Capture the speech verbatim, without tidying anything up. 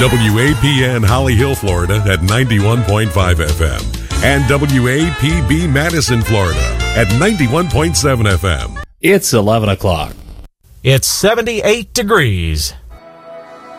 W A P N Holly Hill, Florida at ninety-one point five F M and W A P B Madison, Florida at ninety-one point seven F M. It's eleven o'clock. It's seventy-eight degrees.